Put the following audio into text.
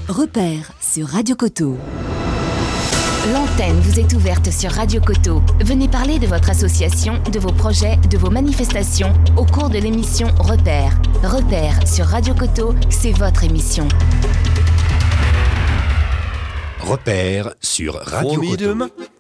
Repère sur Radio Coteau. L'antenne vous est ouverte sur Radio Coteau. Venez parler de votre association, de vos projets, de vos manifestations au cours de l'émission Repère. Repère sur Radio Coteau, c'est votre émission. Repère sur Radio Coteau.